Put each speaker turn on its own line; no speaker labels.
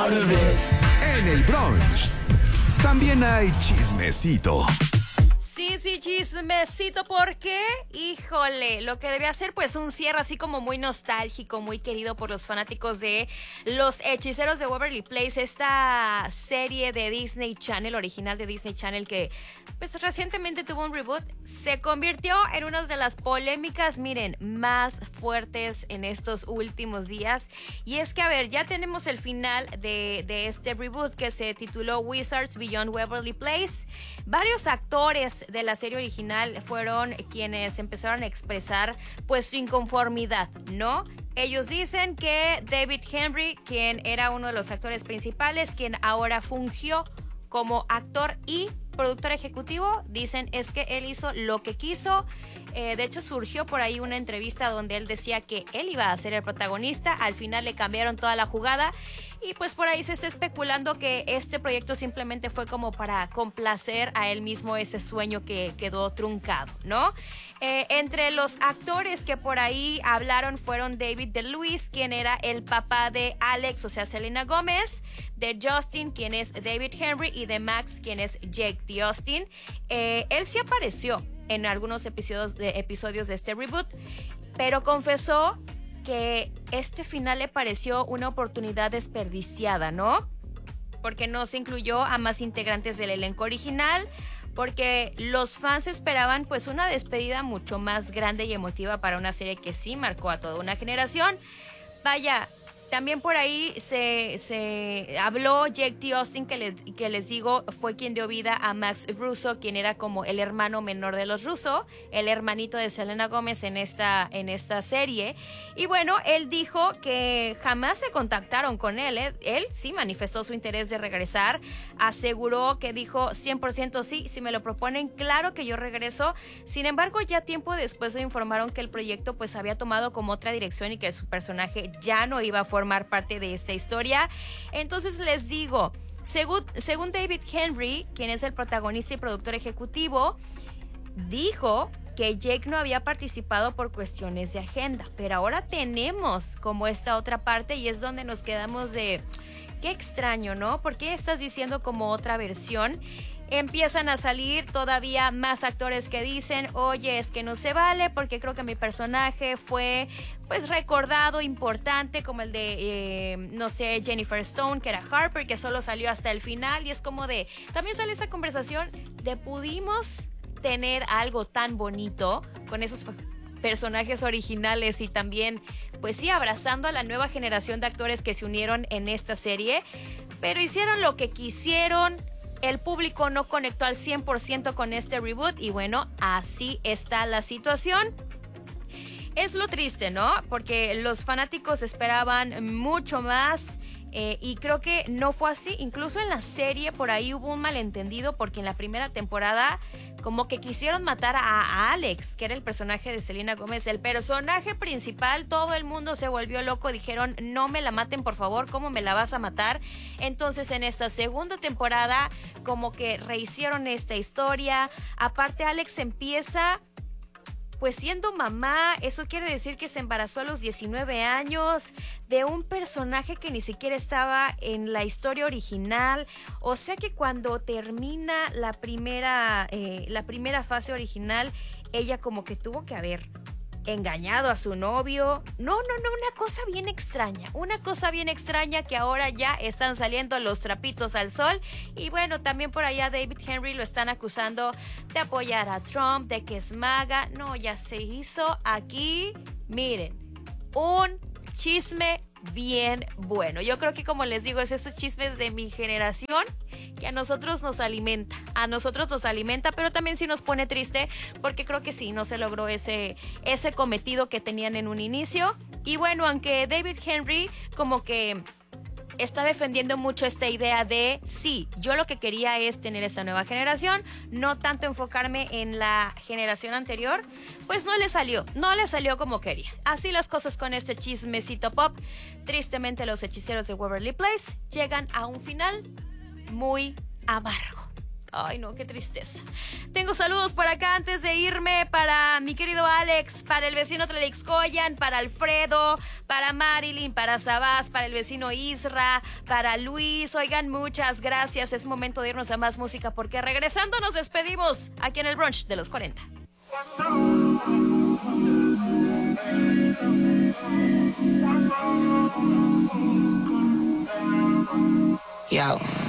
part of it.
En el brunch también hay chismecito.
Sí, chismecito, ¿por qué? Híjole, lo que debe hacer pues un cierre así como muy nostálgico, muy querido por los fanáticos de Los Hechiceros de Waverly Place, esta serie de Disney Channel, original de Disney Channel que pues recientemente tuvo un reboot, se convirtió en una de las polémicas, miren, más fuertes en estos últimos días. Y es que, a ver, ya tenemos el final de este reboot que se tituló Wizards Beyond Waverly Place. Varios actores de la serie original fueron quienes empezaron a expresar pues su inconformidad, ¿no? Ellos dicen que David Henry, quien era uno de los actores principales, quien ahora fungió como actor y productor ejecutivo, dicen es que él hizo lo que quiso. De hecho, surgió por ahí una entrevista donde él decía que él iba a ser el protagonista. Al final le cambiaron toda la jugada y pues por ahí se está especulando que este proyecto simplemente fue como para complacer a él mismo ese sueño que quedó truncado, ¿no? Entre los actores que por ahí hablaron fueron David DeLuise, quien era el papá de Alex, o sea, Selena Gómez, de Justin, quien es David Henry, y de Max, quien es Jake the Austin. Él sí apareció en algunos episodios de este reboot, pero confesó que este final le pareció una oportunidad desperdiciada, ¿no? Porque no se incluyó a más integrantes del elenco original, porque los fans esperaban pues una despedida mucho más grande y emotiva para una serie que sí marcó a toda una generación. Vaya, también por ahí se habló Jake T. Austin, que les digo, fue quien dio vida a Max Russo, quien era como el hermano menor de los Russo, el hermanito de Selena Gómez en esta serie. Y bueno, él dijo que jamás se contactaron con él. Él sí manifestó su interés de regresar, aseguró que dijo 100% sí, si me lo proponen, claro que yo regreso. Sin embargo, ya tiempo después le informaron que el proyecto pues había tomado como otra dirección y que su personaje ya no iba a formar parte de esta historia. Entonces les digo, según David Henry, quien es el protagonista y productor ejecutivo, dijo que Jake no había participado por cuestiones de agenda, pero ahora tenemos como esta otra parte y es donde nos quedamos de qué extraño, ¿no? ¿Por qué estás diciendo como otra versión? Empiezan a salir todavía más actores que dicen, oye, es que no se vale porque creo que mi personaje fue pues recordado, importante, como el de, no sé, Jennifer Stone, que era Harper, que solo salió hasta el final. Y es como de, también sale esta conversación de pudimos tener algo tan bonito con esos personajes originales y también, pues sí, abrazando a la nueva generación de actores que se unieron en esta serie, pero hicieron lo que quisieron. El público no conectó al 100% con este reboot y bueno, así está la situación. Es lo triste, ¿no? Porque los fanáticos esperaban mucho más y creo que no fue así. Incluso en la serie por ahí hubo un malentendido porque en la primera temporada como que quisieron matar a Alex, que era el personaje de Selena Gómez, el personaje principal. Todo el mundo se volvió loco, dijeron no me la maten por favor, ¿cómo me la vas a matar? Entonces en esta segunda temporada como que rehicieron esta historia. Aparte Alex empieza pues siendo mamá, eso quiere decir que se embarazó a los 19 años de un personaje que ni siquiera estaba en la historia original. O sea que cuando termina la primera fase original, ella como que tuvo que haber engañado a su novio. No, una cosa bien extraña que ahora ya están saliendo los trapitos al sol. Y bueno, también por allá David Henry lo están acusando de apoyar a Trump, de que es MAGA. No, ya se hizo aquí, miren, un chisme bien bueno. Yo creo que, como les digo, es estos chismes de mi generación que a nosotros nos alimenta, pero también sí nos pone triste porque creo que sí, no se logró ese cometido que tenían en un inicio. Y bueno, aunque David Henry como que está defendiendo mucho esta idea de sí, yo lo que quería es tener esta nueva generación, no tanto enfocarme en la generación anterior, pues no le salió como quería. Así las cosas con este chismecito pop. Tristemente los hechiceros de Waverly Place llegan a un final muy amargo. Ay, no, qué tristeza. Tengo saludos por acá antes de irme para mi querido Alex, para el vecino Tlalixcoyan, para Alfredo, para Marilyn, para Sabás, para el vecino Isra, para Luis. Oigan, muchas gracias. Es momento de irnos a más música porque regresando nos despedimos aquí en el brunch de los 40.
Yo.